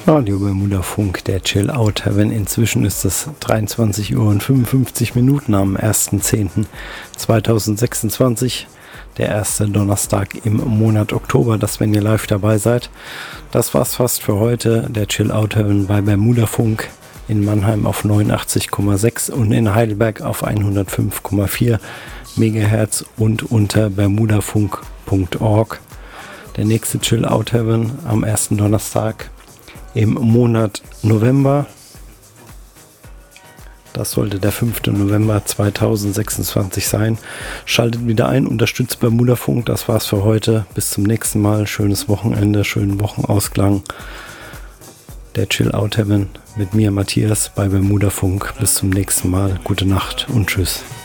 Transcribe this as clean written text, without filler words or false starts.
Radio Bermuda Funk, der Chill Out Heaven. Inzwischen ist es 23 Uhr und 55 Minuten am 1.10.2026, der erste Donnerstag im Monat Oktober, dass wenn ihr live dabei seid. Das war's fast für heute, der Chill Out Heaven bei Bermuda Funk in Mannheim auf 89,6 und in Heidelberg auf 105,4 MHz und unter bermudafunk.org. Der nächste Chill Out Heaven am ersten Donnerstag im Monat November. Das sollte der 5. November 2026 sein. Schaltet wieder ein, unterstützt Bermuda Funk. Das war's für heute. Bis zum nächsten Mal. Schönes Wochenende, schönen Wochenausklang. Der Chill Out Heaven mit mir, Matthias, bei Bermuda Funk. Bis zum nächsten Mal. Gute Nacht und tschüss.